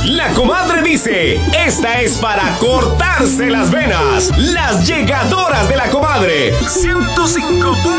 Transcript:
La comadre dice, esta es para cortarse las venas. Las llegadoras de la comadre. 105.